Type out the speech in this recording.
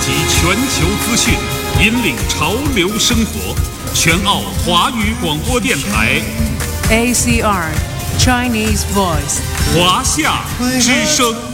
集全球资讯，引领潮流生活。全澳华语广播电台 ACR Chinese Voice 华夏之声。